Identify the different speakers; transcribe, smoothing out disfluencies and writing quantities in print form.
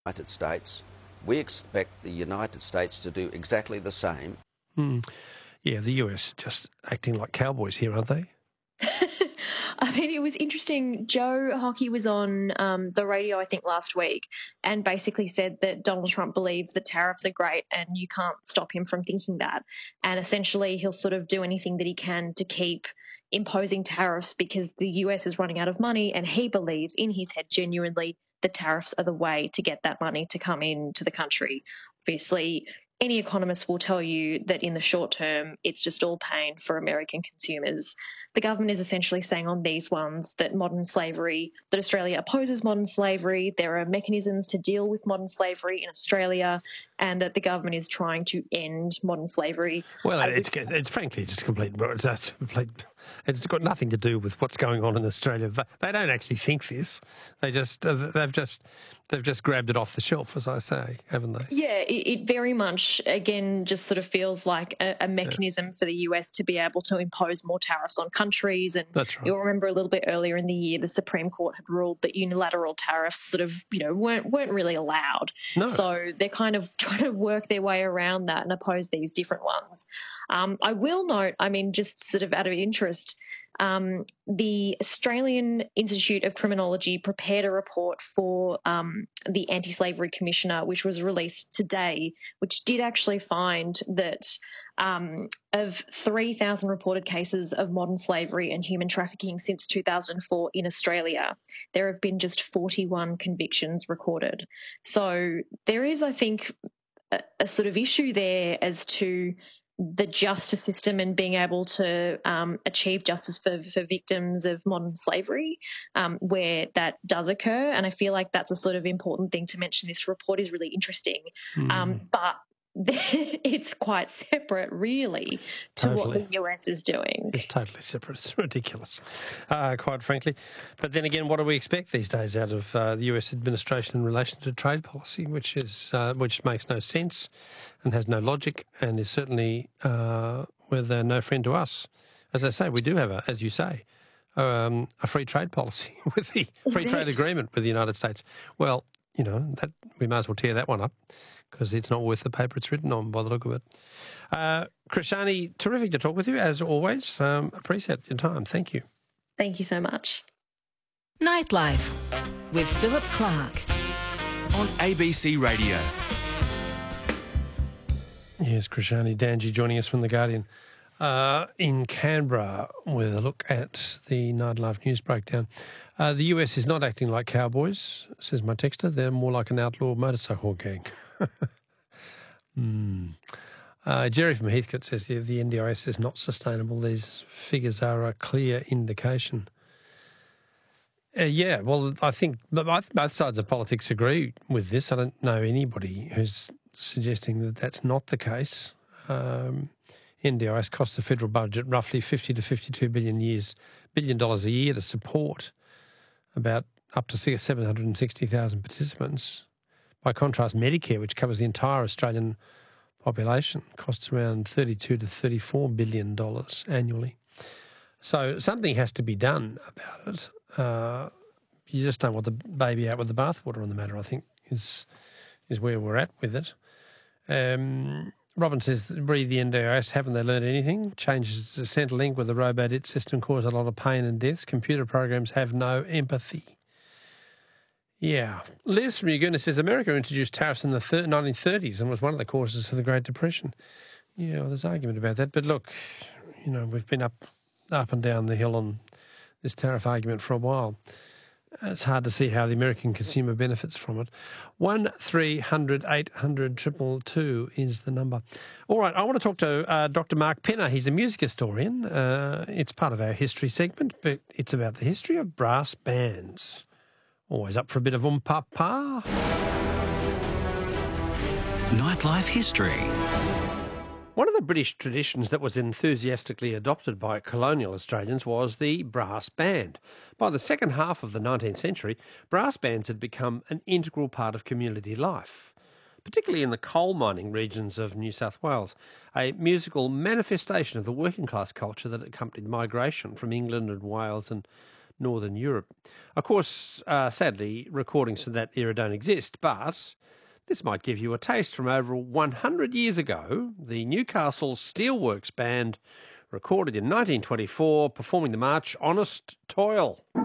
Speaker 1: United States. We expect the United States to do exactly the same.
Speaker 2: Yeah, the US are just acting like cowboys here, aren't they?
Speaker 3: I mean, it was interesting. Joe Hockey was on the radio, I think, last week, and basically said that Donald Trump believes that tariffs are great and you can't stop him from thinking that. And essentially, he'll sort of do anything that he can to keep imposing tariffs because the US is running out of money, and he believes in his head genuinely that tariffs are the way to get that money to come into the country. Obviously, any economist will tell you that in the short term, it's just all pain for American consumers. The government is essentially saying on these ones that that Australia opposes modern slavery, there are mechanisms to deal with modern slavery in Australia, and that the government is trying to end modern slavery.
Speaker 2: Well, it's frankly just complete. It's got nothing to do with what's going on in Australia. They don't actually think this. They've just grabbed it off the shelf, as I say, haven't they?
Speaker 3: Yeah, it very much, again, just sort of feels like a mechanism for the US to be able to impose more tariffs on countries. And
Speaker 2: that's right.
Speaker 3: You'll remember a little bit earlier in the year, the Supreme Court had ruled that unilateral tariffs sort of, weren't really allowed.
Speaker 2: No.
Speaker 3: So they're kind of trying to work their way around that and oppose these different ones. I will note, just sort of out of interest, the Australian Institute of Criminology prepared a report for the Anti-Slavery Commissioner, which was released today, which did actually find that of 3,000 reported cases of modern slavery and human trafficking since 2004 in Australia, there have been just 41 convictions recorded. So there is, I think, a sort of issue there as to the justice system and being able to achieve justice for victims of modern slavery where that does occur. And I feel like that's a sort of important thing to mention. This report is really interesting. But it's quite separate, really, to what the US is doing.
Speaker 2: It's totally separate. It's ridiculous, quite frankly. But then again, what do we expect these days out of the US administration in relation to trade policy, which makes no sense and has no logic and is certainly no friend to us. As I say, we do have, as you say, a free trade policy with the free trade agreement with the United States. Well, that we may as well tear that one up because it's not worth the paper it's written on by the look of it. Krishani, terrific to talk with you, as always. Appreciate your time. Thank you.
Speaker 3: Thank you so much.
Speaker 4: Nightlife with Philip Clark
Speaker 5: on ABC Radio.
Speaker 2: Yes, Krishani Danji joining us from The Guardian in Canberra with a look at the Nightlife news breakdown. The US is not acting like cowboys, says my texter. They're more like an outlaw motorcycle gang. Jerry from Heathcote says the NDIS is not sustainable. These figures are a clear indication. I think both sides of politics agree with this. I don't know anybody who's suggesting that that's not the case. NDIS costs the federal budget roughly $50 to $52 billion a year to support about up to 760,000 participants. By contrast, Medicare, which covers the entire Australian population, costs around $32 to $34 billion annually. So something has to be done about it. You just don't want the baby out with the bathwater on the matter, I think, is where we're at with it. Robin says, read the NDIS, haven't they learned anything? Changes to Centrelink with the Robo-Debt system cause a lot of pain and deaths. Computer programs have no empathy. Yeah. Liz from Uganda says, America introduced tariffs in the 1930s and was one of the causes for the Great Depression. Yeah, well, there's argument about that. But look, we've been up and down the hill on this tariff argument for a while. It's hard to see how the American consumer benefits from it. 1300 800 222 is the number. All right, I want to talk to Dr. Mark Penner. He's a music historian. It's part of our history segment, but it's about the history of brass bands. Always up for a bit of pa.
Speaker 5: Nightlife history.
Speaker 2: One of the British traditions that was enthusiastically adopted by colonial Australians was the brass band. By the second half of the 19th century, brass bands had become an integral part of community life, particularly in the coal mining regions of New South Wales, a musical manifestation of the working class culture that accompanied migration from England and Wales and Northern Europe. Of course, sadly, recordings from that era don't exist, but this might give you a taste from over 100 years ago. The Newcastle Steelworks Band recorded in 1924 performing the march Honest Toil.